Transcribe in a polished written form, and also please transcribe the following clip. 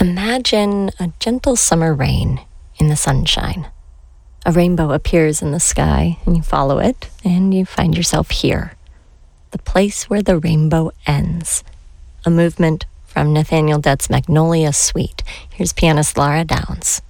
Imagine a gentle summer rain in the sunshine. A rainbow appears in the sky, and you follow it, and you find yourself here. The place where the rainbow ends. A movement from Nathaniel Dett's Magnolia Suite. Here's pianist Laura Downs.